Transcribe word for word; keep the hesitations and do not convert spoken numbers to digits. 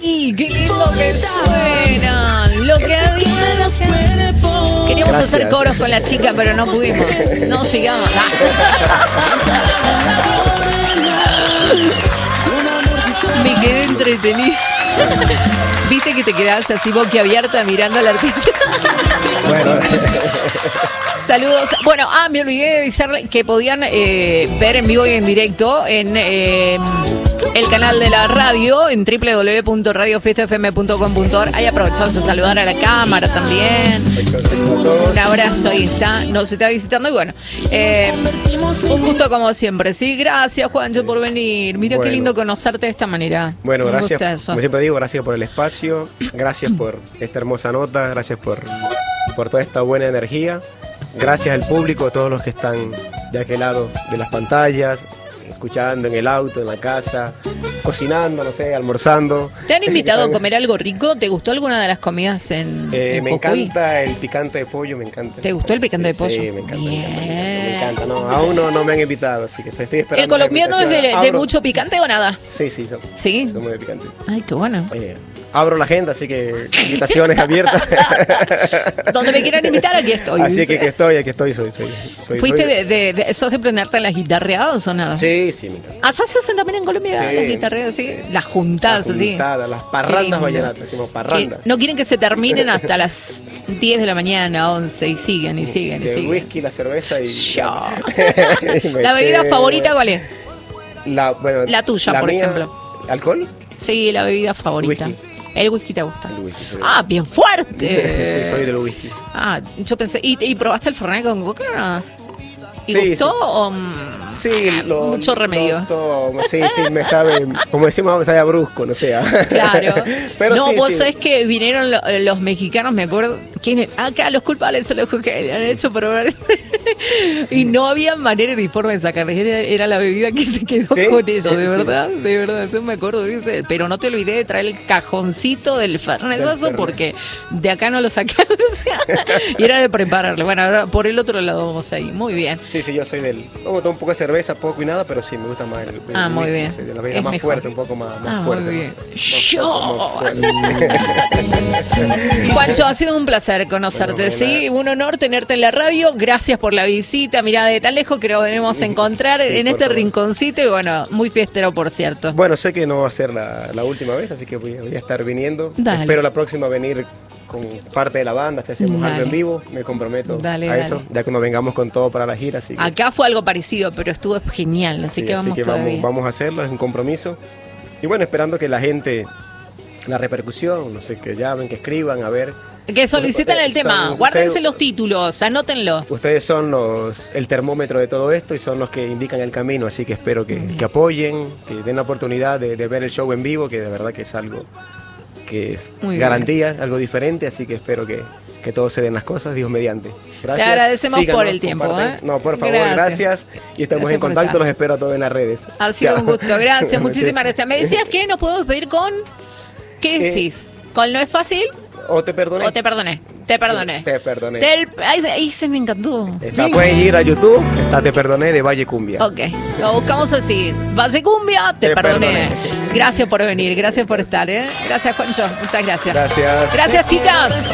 Sí, qué lindo que suena. Lo que había. Queríamos Gracias. hacer coros con la chica, pero no pudimos. No llegamos. Me quedé entretenida. Viste que te quedás así boquiabierta mirando al artista. Bueno. Saludos. Bueno, ah, me olvidé de avisarle que podían eh, ver en vivo y en directo en eh, el canal de la radio en doble u doble u doble u punto radio fiesta f m punto com punto a r. Ahí aprovechamos a saludar a la cámara también. Un abrazo, ahí está. Nos está visitando y bueno, eh, un gusto como siempre. Sí, gracias, Juancho, por venir. Mira Bueno. qué lindo conocerte de esta manera. Bueno, Me gracias. gusta eso. Como siempre digo, gracias por el espacio, gracias por esta hermosa nota, gracias por, por toda esta buena energía. Gracias al público, a todos los que están de aquel lado de las pantallas, escuchando en el auto, en la casa, cocinando, no sé, almorzando. ¿Te han invitado a comer algo rico? ¿Te gustó alguna de las comidas en, Eh, en me Jujuy? encanta el picante de pollo, me encanta. ¿Te gustó el picante Sí, de pollo? Sí, me encanta. Bien. Me encanta, me encanta. No, aún no, no me han invitado, así que estoy esperando. ¿El colombiano la es de, invitación. de Abro- mucho picante o nada? Sí, sí, son, Sí. son muy picantes. Ay, qué bueno. Eh, abro la agenda, así que invitaciones abiertas. Donde me quieran invitar, aquí estoy. Así dice. que aquí estoy, aquí estoy, soy, soy. soy ¿Fuiste soy- de, de, de- sos de prenderte las guitarreadas o nada? Sí, sí, me encanta. ¿Allá se hacen también en Colombia Sí. las guitarreadas, sí? Las juntadas, Las así. juntadas, las Qué parrandas lindo. vallenatas, decimos Que parrandas. no quieren que se terminen hasta las diez de la mañana, once, y siguen, y siguen, y El siguen. whisky, la cerveza y... Ya. y me ¿La bebida quedé- favorita cuál es? La, bueno, La tuya, por mía- ejemplo. ¿Alcohol? Sí, la bebida favorita. Whisky. El whisky te gusta. El whisky, soy Ah, bien fuerte. Sí, soy del whisky. Ah, yo pensé, ¿y, y probaste el Fernet con coca o no? ¿Y Sí, gustó sí. o mm, Sí, lo, mucho remedio? lo- todo, sí, sí, me sabe, como decimos, me sabe a brusco, no sé. Claro. Pero no, sí, vos sí. sabés que vinieron lo- los mexicanos, me acuerdo. ¿Quién? Acá los culpables son los que le han hecho probar. Y no había manera ni forma de sacarles. Era, era la bebida que se quedó ¿Sí? con ellos, de Sí. verdad. De verdad, eso me acuerdo. Dice, pero no te olvidé de traer el cajoncito del Fernesazo Fernet. porque de acá no lo sacaron. Y era de prepararle. Bueno, ahora por el otro lado vamos ahí. Muy bien. Sí, sí, yo soy del... Como tomo un poco de cerveza, poco y nada, pero sí, me gusta más el... el Ah, muy whisky, bien. soy de la bebida Es más mejor. fuerte, un poco más, más Ah, muy fuerte. bien. más- más Yo. fuerte, más fuerte. Juancho, ha sido un placer conocerte, Bueno, sí, un honor tenerte en la radio, gracias por la visita, mirá, de tan lejos que nos venimos a encontrar Sí, en por este favor. rinconcito y bueno, muy fiestero por cierto. Bueno, sé que no va a ser la, la última vez, así que voy, voy a estar viniendo. Dale. Espero la próxima venir con parte de la banda, si hacemos Dale. algo en vivo, me comprometo Dale, a dale. eso, ya cuando vengamos con todo para la gira. Así que, Acá fue algo parecido, pero estuvo genial, así sí, que vamos vamos, todavía. vamos a hacerlo, es un compromiso. Y bueno, esperando que la gente, la repercusión, no sé, que llamen, que escriban, a ver. Que soliciten el Son tema, ustedes- guárdense los títulos, anótenlos. Ustedes son los el termómetro de todo esto y son los que indican el camino, así que espero que, que apoyen, que den la oportunidad de, de ver el show en vivo, que de verdad que es algo que es Muy garantía, algo diferente, así que espero que, que todo se den las cosas, Dios mediante. Gracias. Te agradecemos Síganos, por el tiempo, compartan. ¿eh? No, por favor, Gracias. gracias. Y estamos Gracias en por contacto, estar. los espero a todos en las redes. Ha sido Chao. un gusto, gracias, muchísimas Sí. gracias. Me decías que nos podemos pedir con... ¿Qué Eh, decís? ¿Con no es fácil? O te perdoné. ¿O te perdoné? Te perdoné. Te perdoné. Te- Ay, se- ay, se me encantó. Está, pueden ir a YouTube, está Te Perdoné de Valle Cumbia. Ok, lo buscamos así. Base Cumbia, te, Te perdoné. perdoné. Gracias por venir, gracias por estar, ¿eh? Gracias, Juancho. Muchas gracias. Gracias. Gracias, chicas.